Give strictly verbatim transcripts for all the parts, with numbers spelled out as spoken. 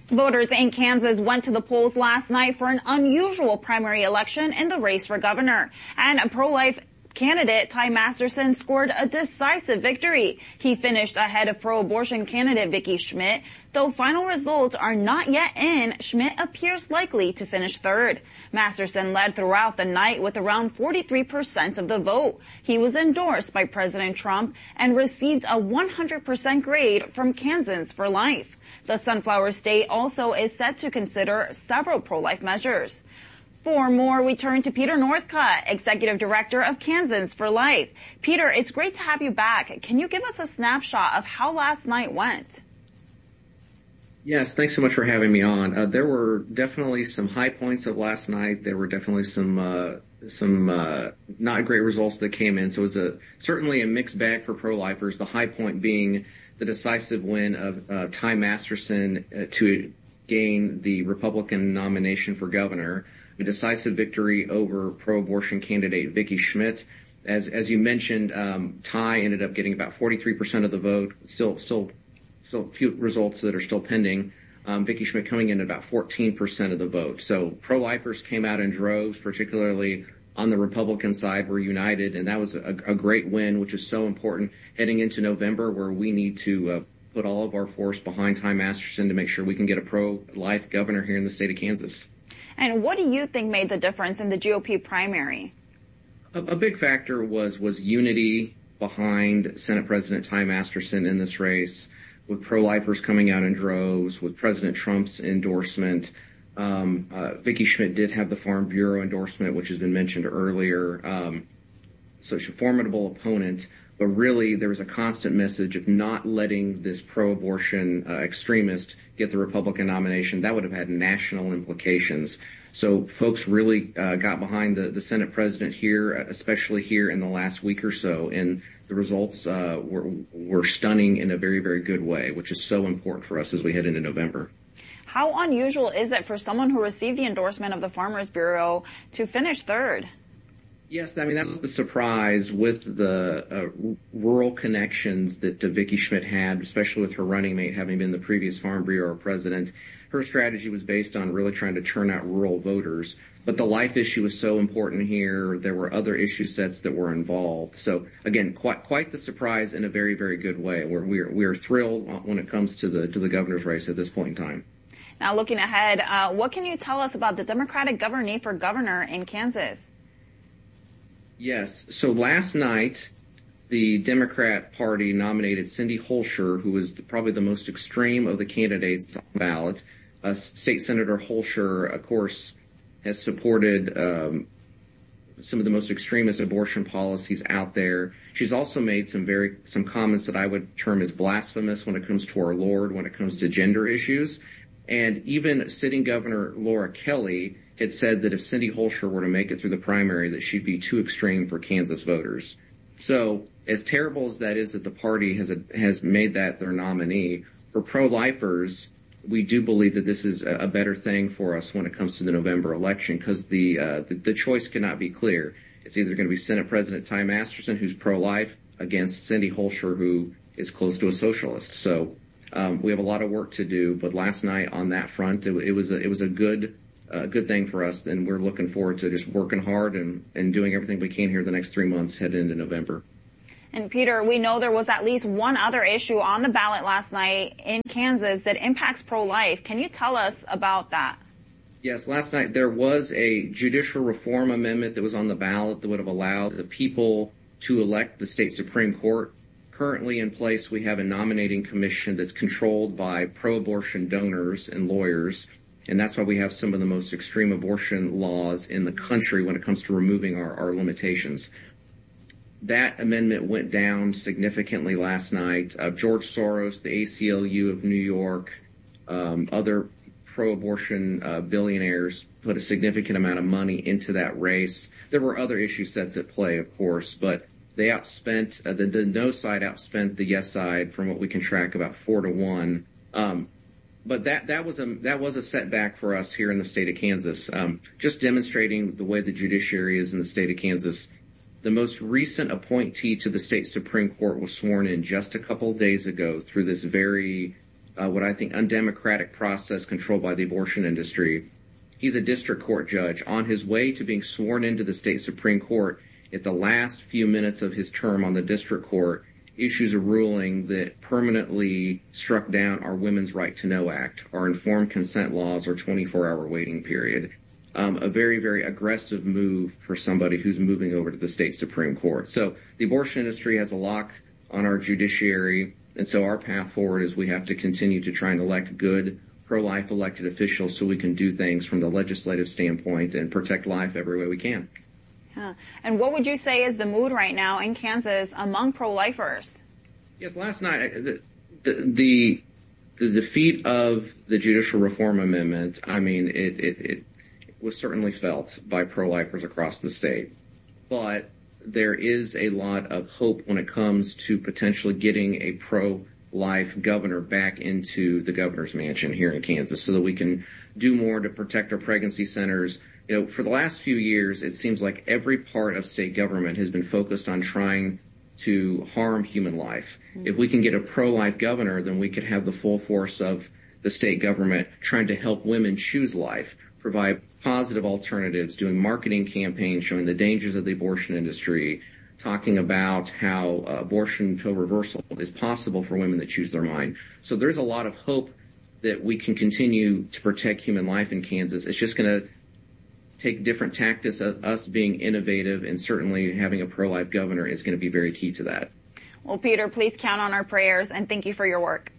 Voters in Kansas went to the polls last night for an unusual primary election in the race for governor. And a pro-life candidate, Ty Masterson, scored a decisive victory. He finished ahead of pro-abortion candidate Vicki Schmidt. Though final results are not yet in, Schmidt appears likely to finish third. Masterson led throughout the night with around forty-three percent of the vote. He was endorsed by President Trump and received a one hundred percent grade from Kansans for Life. The Sunflower State also is set to consider several pro-life measures. For more, we turn to Peter Northcutt, Executive Director of Kansans for Life. Peter, it's great to have you back. Can you give us a snapshot of how last night went? Yes, thanks so much for having me on. Uh, there were definitely some high points of last night. There were definitely some uh, some uh, not great results that came in. So it was a certainly a mixed bag for pro-lifers. The high point being the decisive win of uh, Ty Masterson uh, to gain the Republican nomination for governor. A decisive victory over pro-abortion candidate Vicki Schmidt. As as you mentioned, um, Ty ended up getting about forty-three percent of the vote. Still, still, still a few results that are still pending. Um, Vicki Schmidt coming in at about fourteen percent of the vote. So pro-lifers came out in droves, particularly on the Republican side, were united, and that was a, a great win, which is so important heading into November, where we need to uh, put all of our force behind Ty Masterson to make sure we can get a pro-life governor here in the state of Kansas. And what do you think made the difference in the G O P primary? A, a big factor was was unity behind Senate President Ty Masterson in this race, with pro-lifers coming out in droves, with President Trump's endorsement. Um, uh, Vicki Schmidt did have the Farm Bureau endorsement, which has been mentioned earlier. Um, so she's a formidable opponent, but really there was a constant message of not letting this pro-abortion uh, extremist get the Republican nomination. That would have had national implications. So folks really uh, got behind the, the Senate president here, especially here in the last week or so, and the results uh, were, were stunning in a very, very good way, which is so important for us as we head into November. How unusual is it for someone who received the endorsement of the Farmers Bureau to finish third? Yes, I mean, that was the surprise with the uh, rural connections that uh, Vicki Schmidt had, especially with her running mate having been the previous Farm Bureau president. Her strategy was based on really trying to turn out rural voters. But the life issue was so important here. There were other issue sets that were involved. So, again, quite quite the surprise in a very, very good way. We're, we're, we're thrilled when it comes to the to the governor's race at this point in time. Now, looking ahead, uh, what can you tell us about the Democratic nominee for governor in Kansas? Yes. So last night, the Democrat Party nominated Cindy Holscher, who was the, probably the most extreme of the candidates on the ballot. Uh, State Senator Holscher, of course, has supported um, some of the most extremist abortion policies out there. She's also made some very some comments that I would term as blasphemous when it comes to our Lord, when it comes to gender issues. And even sitting Governor Laura Kelly had said that if Cindy Holscher were to make it through the primary, that she'd be too extreme for Kansas voters. So as terrible as that is that the party has a, has made that their nominee, for pro-lifers, we do believe that this is a, a better thing for us when it comes to the November election, because the, uh, the the choice cannot be clear. It's either going to be Senate President Ty Masterson, who's pro-life, against Cindy Holscher, who is close to a socialist. So um, we have a lot of work to do. But last night on that front, it, it was a, it was a good uh, good thing for us, and we're looking forward to just working hard and, and doing everything we can here the next three months heading into November. And Peter, we know there was at least one other issue on the ballot last night in Kansas that impacts pro-life. Can you tell us about that? Yes, last night there was a judicial reform amendment that was on the ballot that would have allowed the people to elect the state Supreme Court. Currently in place, we have a nominating commission that's controlled by pro-abortion donors and lawyers, and that's why we have some of the most extreme abortion laws in the country when it comes to removing our, our limitations. That amendment went down significantly last night. Uh, George Soros, the A C L U of New York, um, other pro-abortion uh, billionaires put a significant amount of money into that race. There were other issue sets at play, of course, but they outspent, uh, the, the no side outspent the yes side from what we can track about four to one. Um, but that, that was a, that was a setback for us here in the state of Kansas. Um, just demonstrating the way the judiciary is in the state of Kansas. The most recent appointee to the state Supreme Court was sworn in just a couple of days ago through this very uh, what I think undemocratic process controlled by the abortion industry. He's a district court judge on his way to being sworn into the state Supreme Court. At the last few minutes of his term on the district court, issues a ruling that permanently struck down our Women's Right to Know Act, our informed consent laws, our twenty-four hour waiting period. Um, a very, very aggressive move for somebody who's moving over to the state Supreme Court. So the abortion industry has a lock on our judiciary, and so our path forward is we have to continue to try and elect good pro-life elected officials so we can do things from the legislative standpoint and protect life every way we can. Yeah. And what would you say is the mood right now in Kansas among pro-lifers? Yes, last night, the, the, the, the defeat of the Judicial Reform Amendment, I mean, it, it, it was certainly felt by pro-lifers across the state. But there is a lot of hope when it comes to potentially getting a pro-life governor back into the governor's mansion here in Kansas so that we can do more to protect our pregnancy centers. You know, for the last few years, it seems like every part of state government has been focused on trying to harm human life. Mm-hmm. If we can get a pro-life governor, then we could have the full force of the state government trying to help women choose life, provide positive alternatives, doing marketing campaigns showing the dangers of the abortion industry, talking about how uh, abortion pill reversal is possible for women that choose their mind. So there's a lot of hope that we can continue to protect human life in Kansas. It's just going to take different tactics, of us being innovative, and certainly having a pro-life governor is going to be very key to that. Well, Peter, please count on our prayers, and thank you for your work.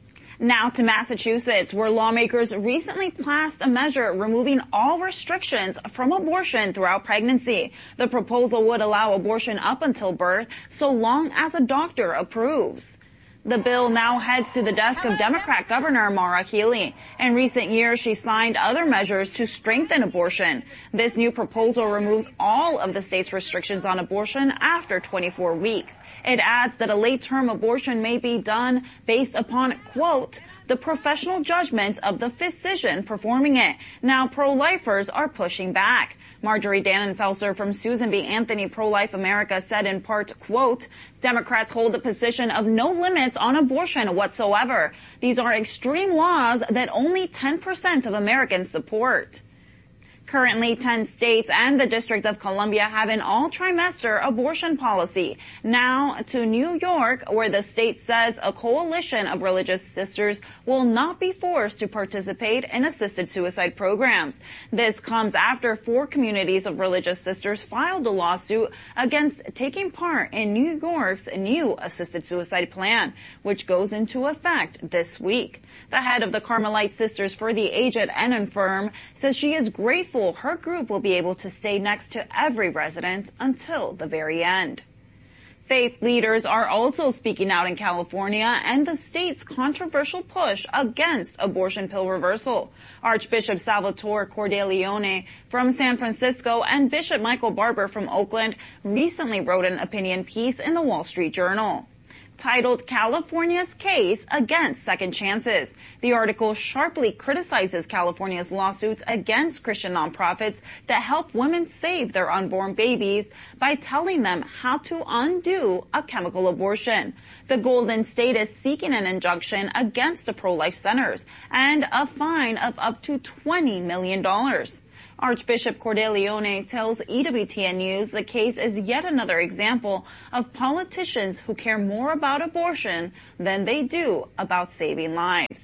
Now to Massachusetts, where lawmakers recently passed a measure removing all restrictions from abortion throughout pregnancy. The proposal would allow abortion up until birth, so long as a doctor approves. The bill now heads to the desk of Democrat Governor Maura Healey. In recent years, she signed other measures to strengthen abortion. This new proposal removes all of the state's restrictions on abortion after twenty-four weeks. It adds that a late-term abortion may be done based upon, quote, the professional judgment of the physician performing it. Now pro-lifers are pushing back. Marjorie Dannenfelser from Susan B. Anthony Pro-Life America said in part, quote, Democrats hold the position of no limits on abortion whatsoever. These are extreme laws that only ten percent of Americans support. Currently, ten states and the District of Columbia have an all-trimester abortion policy. Now to New York, where the state says a coalition of religious sisters will not be forced to participate in assisted suicide programs. This comes after four communities of religious sisters filed a lawsuit against taking part in New York's new assisted suicide plan, which goes into effect this week. The head of the Carmelite Sisters for the Aged and Infirm says she is grateful her group will be able to stay next to every resident until the very end. Faith leaders are also speaking out in California and the state's controversial push against abortion pill reversal. Archbishop Salvatore Cordileone from San Francisco and Bishop Michael Barber from Oakland recently wrote an opinion piece in the Wall Street Journal titled California's Case Against Second Chances. The article sharply criticizes California's lawsuits against Christian nonprofits that help women save their unborn babies by telling them how to undo a chemical abortion. The Golden State is seeking an injunction against the pro-life centers and a fine of up to twenty million dollars. Archbishop Cordileone tells E W T N News the case is yet another example of politicians who care more about abortion than they do about saving lives.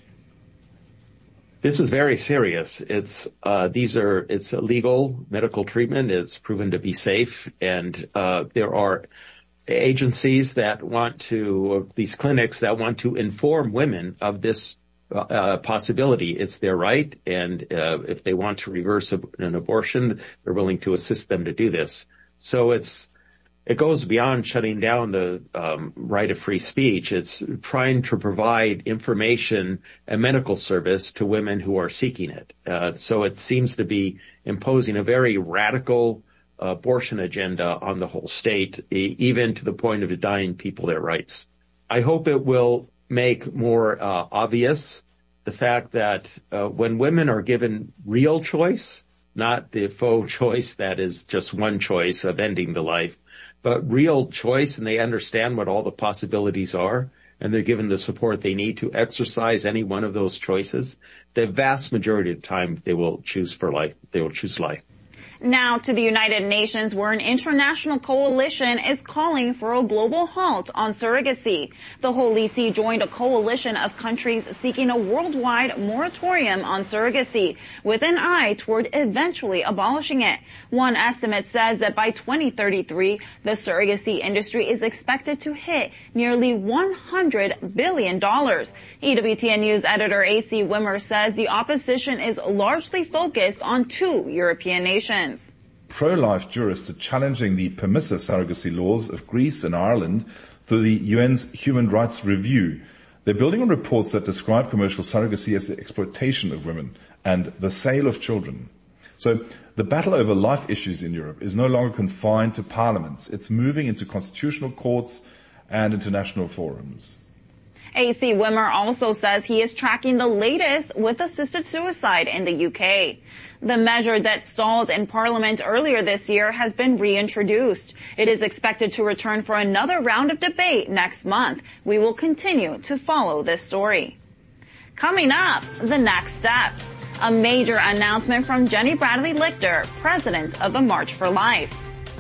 This is very serious. It's uh these are it's a legal medical treatment. It's proven to be safe, and uh there are agencies that want to, these clinics that want to inform women of this Uh, possibility. It's their right, and uh, if they want to reverse a, an abortion, they're willing to assist them to do this. So it's it goes beyond shutting down the um, right of free speech. It's trying to provide information and medical service to women who are seeking it. Uh, so it seems to be imposing a very radical uh, abortion agenda on the whole state, e- even to the point of denying people their rights. I hope it will make more uh, obvious the fact that uh, when women are given real choice, not the faux choice that is just one choice of ending the life, but real choice, and they understand what all the possibilities are, and they're given the support they need to exercise any one of those choices, the vast majority of the time they will choose for life. They will choose life. Now to the United Nations, where an international coalition is calling for a global halt on surrogacy. The Holy See joined a coalition of countries seeking a worldwide moratorium on surrogacy, with an eye toward eventually abolishing it. One estimate says that by twenty thirty-three, the surrogacy industry is expected to hit nearly one hundred billion dollars. E W T N News editor A C Wimmer says the opposition is largely focused on two European nations. Pro-life jurists are challenging the permissive surrogacy laws of Greece and Ireland through the U N's Human Rights Review. They're building on reports that describe commercial surrogacy as the exploitation of women and the sale of children. So the battle over life issues in Europe is no longer confined to parliaments. It's moving into constitutional courts and international forums. A C Wimmer also says he is tracking the latest with assisted suicide in the U K. The measure that stalled in Parliament earlier this year has been reintroduced. It is expected to return for another round of debate next month. We will continue to follow this story. Coming up, the next step. A major announcement from Jenny Bradley Lichter, president of the March for Life.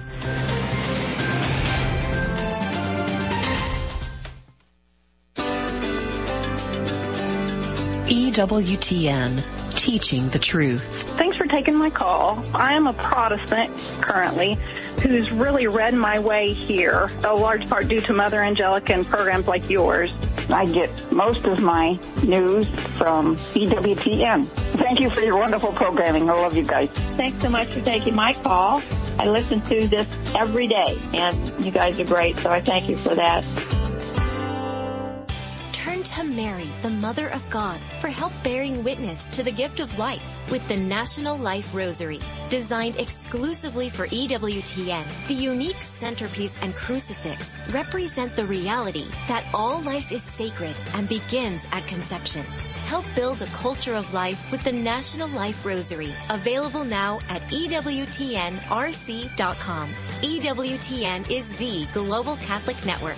E W T N, teaching the truth. Thanks for taking my call. I am a Protestant currently who's really read my way here, a large part due to Mother Angelica and programs like yours. I get most of my news from E W T N. Thank you for your wonderful programming. I love you guys. Thanks so much for taking my call. I listen to this every day, and you guys are great, so I thank you for that. Turn to Mary, the Mother of God, for help bearing witness to the gift of life with the National Life Rosary. Designed exclusively for E W T N, the unique centerpiece and crucifix represent the reality that all life is sacred and begins at conception. Help build a culture of life with the National Life Rosary, available now at E W T N R C dot com. E W T N is the global Catholic network.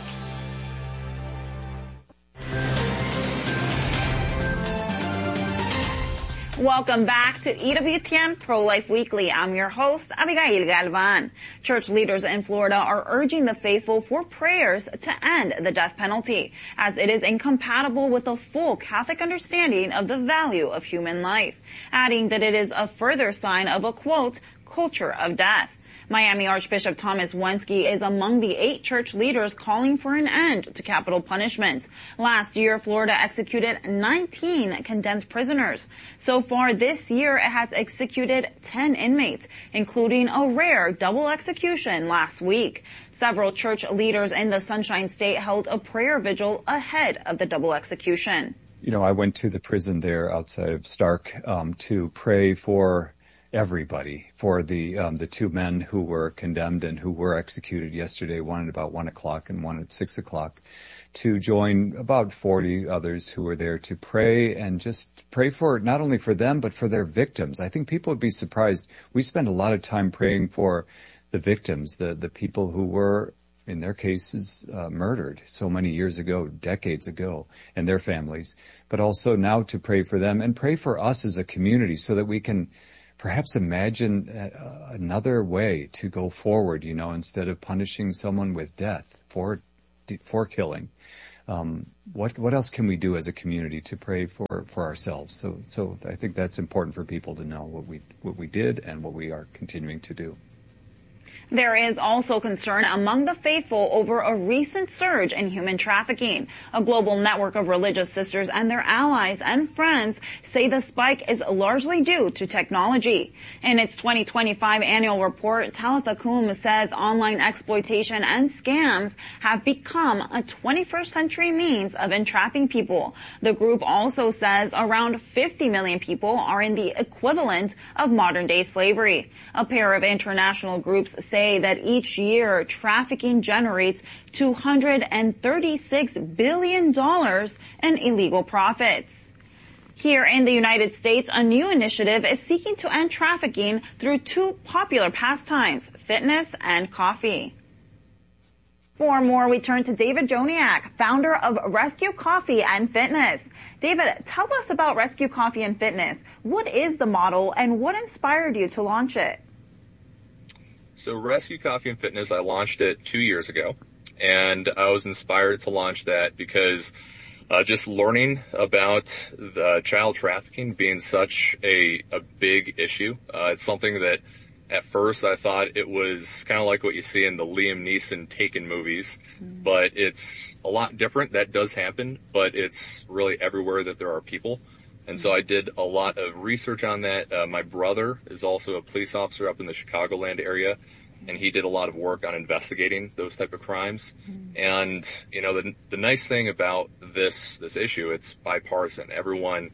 Welcome back to E W T N Pro-Life Weekly. I'm your host, Abigail Galvan. Church leaders in Florida are urging the faithful for prayers to end the death penalty, as it is incompatible with a full Catholic understanding of the value of human life, adding that it is a further sign of a, quote, culture of death. Miami Archbishop Thomas Wensky is among the eight church leaders calling for an end to capital punishment. Last year, Florida executed nineteen condemned prisoners. So far this year, it has executed ten inmates, including a rare double execution last week. Several church leaders in the Sunshine State held a prayer vigil ahead of the double execution. You know, I went to the prison there outside of Stark um, to pray for everybody, for the um, the two men who were condemned and who were executed yesterday, one at about one o'clock and one at six o'clock, to join about forty others who were there to pray and just pray for not only for them, but for their victims. I think people would be surprised. We spend a lot of time praying for the victims, the, the people who were, in their cases, uh, murdered so many years ago, decades ago, and their families, but also now to pray for them and pray for us as a community so that we can perhaps imagine uh, another way to go forward, you know, instead of punishing someone with death for for killing. Um, what what else can we do as a community to pray for, for ourselves? So so I think that's important for people to know what we what we did and what we are continuing to do. There is also concern among the faithful over a recent surge in human trafficking. A global network of religious sisters and their allies and friends say the spike is largely due to technology. In its twenty twenty-five annual report, Talitha Kum says online exploitation and scams have become a twenty-first century means of entrapping people. The group also says around fifty million people are in the equivalent of modern-day slavery. A pair of international groups say that each year trafficking generates two hundred thirty-six billion dollars in illegal profits. Here in the United States, a new initiative is seeking to end trafficking through two popular pastimes, fitness and coffee. For more, we turn to David Joniak, founder of Rescue Coffee and Fitness. David, tell us about Rescue Coffee and Fitness. What is the model and what inspired you to launch it? So Rescue Coffee and Fitness, I launched it two years ago, and I was inspired to launch that because uh, just learning about the child trafficking being such a, a big issue. Uh, it's something that at first I thought it was kind of like what you see in the Liam Neeson Taken movies, mm. but it's a lot different. That does happen, but it's really everywhere that there are people. And so I did a lot of research on that. Uh, my brother is also a police officer up in the Chicagoland area, and he did a lot of work on investigating those type of crimes. Mm. And, you know, the, the nice thing about this, this issue, it's bipartisan. Everyone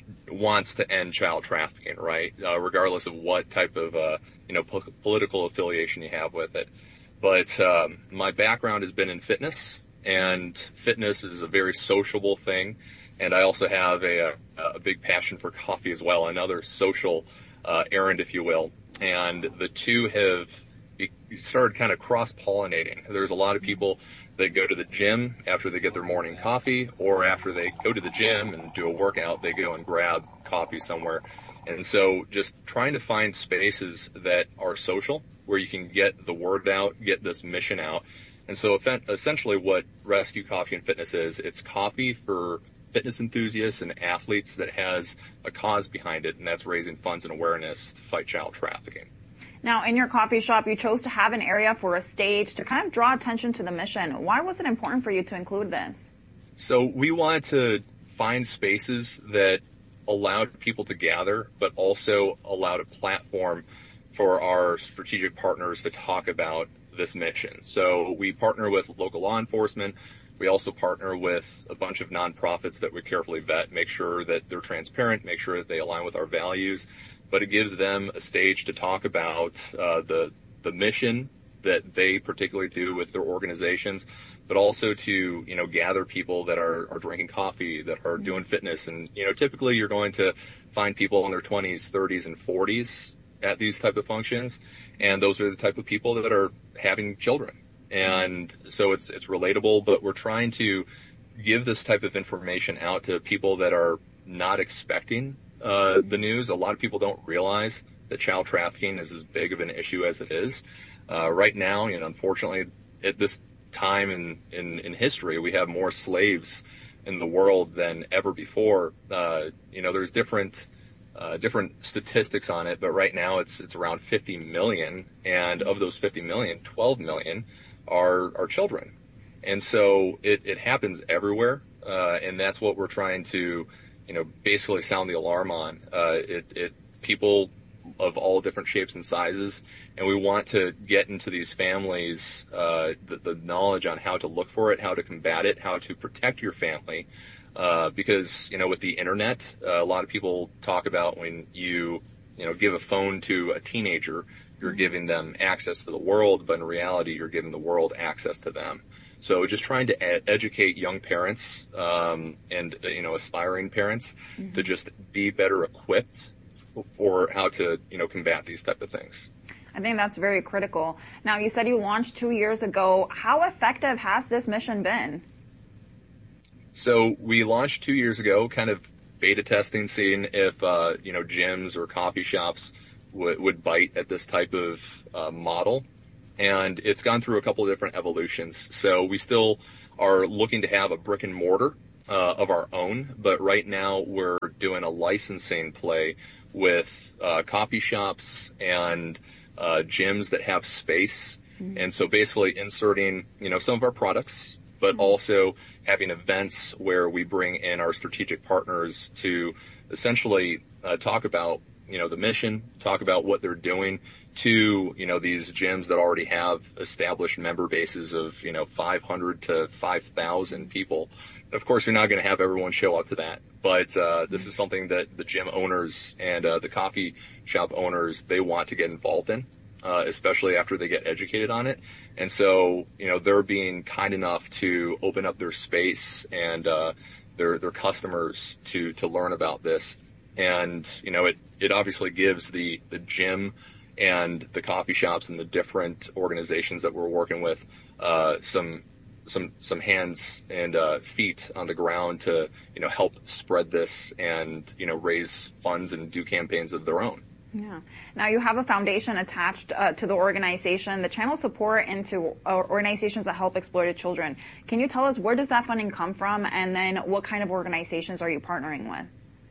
wants to end child trafficking, right? Uh, regardless of what type of, uh, you know, po- political affiliation you have with it. But, um, my background has been in fitness, and fitness is a very sociable thing. And I also have a, a, a big passion for coffee as well, another social uh, errand, if you will. And the two have started kind of cross-pollinating. There's a lot of people that go to the gym after they get their morning coffee, or after they go to the gym and do a workout, they go and grab coffee somewhere. And so just trying to find spaces that are social, where you can get the word out, get this mission out. And so essentially what Rescue Coffee and Fitness is, it's coffee for fitness enthusiasts and athletes that has a cause behind it, and that's raising funds and awareness to fight child trafficking. Now, in your coffee shop, you chose to have an area for a stage to kind of draw attention to the mission. Why was it important for you to include this? So we wanted to find spaces that allowed people to gather, but also allowed a platform for our strategic partners to talk about this mission. So we partner with local law enforcement. We also partner with a bunch of nonprofits that we carefully vet, make sure that they're transparent, make sure that they align with our values. But it gives them a stage to talk about uh, the the mission that they particularly do with their organizations, but also to, you know, gather people that are, are drinking coffee, that are doing fitness. And, you know, typically you're going to find people in their twenties, thirties, and forties at these type of functions. And those are the type of people that are having children. And so it's it's relatable, but we're trying to give this type of information out to people that are not expecting uh the news. A lot of people don't realize that child trafficking is as big of an issue as it is. Uh right now, you know, unfortunately, at this time in, in, in history, we have more slaves in the world than ever before. Uh you know, there's different Uh, different statistics on it, but right now it's it's around fifty million, and of those fifty million, twelve million are are children. And so it, it happens everywhere, uh, and that's what we're trying to, you know, basically sound the alarm on. Uh, it, it people of all different shapes and sizes, and we want to get into these families uh, the, the knowledge on how to look for it, how to combat it, how to protect your family. Uh, because, you know, with the internet, uh, a lot of people talk about when you, you know, give a phone to a teenager, you're giving them access to the world, but in reality, you're giving the world access to them. So just trying to ed- educate young parents, um, and, you know, aspiring parents mm-hmm. to just be better equipped for how to, you know, combat these type of things. I think that's very critical. Now, you said you launched two years ago. How effective has this mission been? So we launched two years ago, kind of beta testing, seeing if, uh, you know, gyms or coffee shops would, would bite at this type of uh, model. And it's gone through a couple of different evolutions. So we still are looking to have a brick and mortar uh, of our own, but right now we're doing a licensing play with uh, coffee shops and uh, gyms that have space. Mm-hmm. And so basically inserting, you know, some of our products, but also having events where we bring in our strategic partners to essentially uh, talk about, you know, the mission, talk about what they're doing to, you know, these gyms that already have established member bases of, you know, five hundred to five thousand people. And of course, you're not going to have everyone show up to that, but uh, this is something that the gym owners and uh, the coffee shop owners, they want to get involved in. Uh, especially after they get educated on it. And so, you know, they're being kind enough to open up their space and, uh, their, their customers to, to learn about this. And, you know, it, it obviously gives the, the gym and the coffee shops and the different organizations that we're working with uh, some some some hands and uh, feet on the ground to, you know, help spread this and, you know, raise funds and do campaigns of their own. Yeah. Now you have a foundation attached uh, to the organization that channels support into uh, organizations that help exploited children. Can you tell us where does that funding come from, and then what kind of organizations are you partnering with?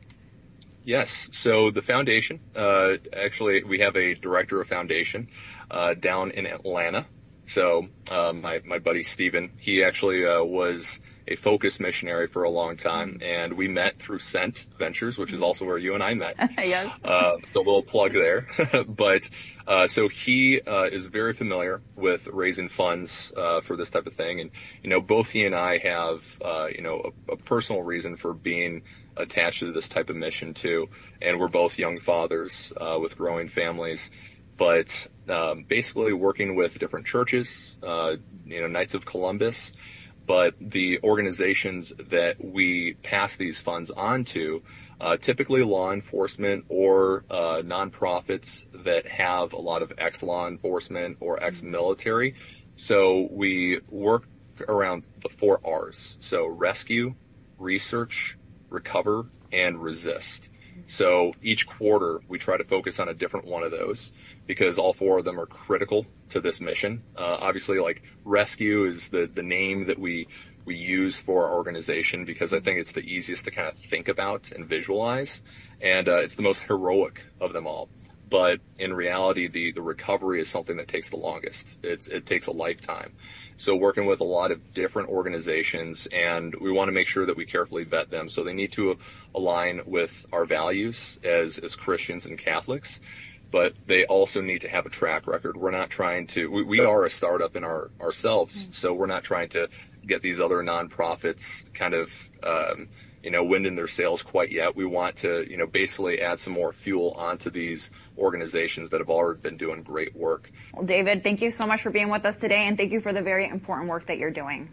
Yes. So the foundation, uh, actually, we have a director of foundation uh, down in Atlanta. So uh, my my buddy Steven, he actually uh, was a focus missionary for a long time, and we met through Scent Ventures, which is also where you and I met. Yes. Uh, so a little plug there. But uh, so he uh, is very familiar with raising funds uh, for this type of thing, and you know, both he and I have uh, you know a, a personal reason for being attached to this type of mission too, and we're both young fathers uh, with growing families. But um, basically working with different churches, uh, you know, Knights of Columbus. But the organizations that we pass these funds on to, uh, typically law enforcement or uh, nonprofits that have a lot of ex-law enforcement or ex-military. So we work around the four R's. So rescue, research, recover, and resist. So each quarter we try to focus on a different one of those, because all four of them are critical to this mission. Uh, obviously, like rescue is the, the name that we, we use for our organization, because I think it's the easiest to kind of think about and visualize. And, uh, it's the most heroic of them all. But in reality, the, the recovery is something that takes the longest. It's, it takes a lifetime. So working with a lot of different organizations, and we want to make sure that we carefully vet them. So they need to align with our values as, as Christians and Catholics, but they also need to have a track record. We're not trying to, we, we are a startup in our, ourselves. So we're not trying to get these other nonprofits kind of, um, you know, wind in their sails quite yet. We want to, you know, basically add some more fuel onto these organizations that have already been doing great work. Well, David, thank you so much for being with us today, and thank you for the very important work that you're doing.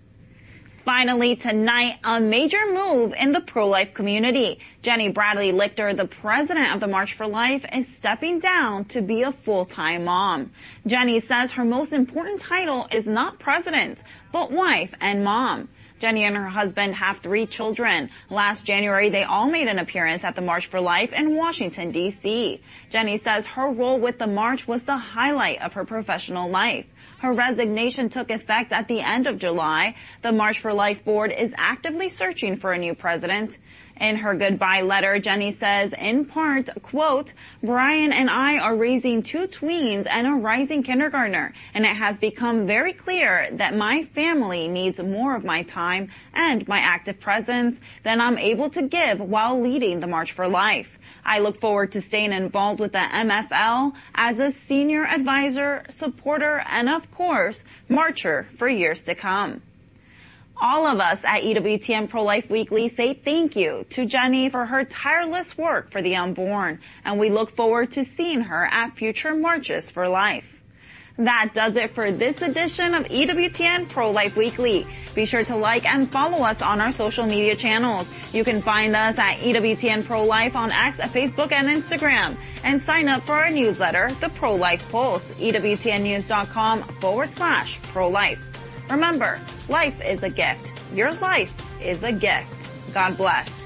Finally, tonight, a major move in the pro-life community. Jenny Bradley Lichter, the president of the March for Life, is stepping down to be a full-time mom. Jenny says her most important title is not president, but wife and mom. Jenny and her husband have three children. Last January, they all made an appearance at the March for Life in Washington, D C Jenny says her role with the march was the highlight of her professional life. Her resignation took effect at the end of July. The March for Life board is actively searching for a new president. In her goodbye letter, Jenny says, in part, quote, Brian and I are raising two tweens and a rising kindergartner, and it has become very clear that my family needs more of my time and my active presence than I'm able to give while leading the March for Life. I look forward to staying involved with the M F L as a senior advisor, supporter, and of course, marcher for years to come. All of us at E W T N Pro-Life Weekly say thank you to Jenny for her tireless work for the unborn, and we look forward to seeing her at future Marches for Life. That does it for this edition of E W T N Pro-Life Weekly. Be sure to like and follow us on our social media channels. You can find us at E W T N Pro-Life on X, Facebook, and Instagram. And sign up for our newsletter, The Pro-Life Pulse, ewtnnews.com forward slash pro-life. Remember, life is a gift. Your life is a gift. God bless.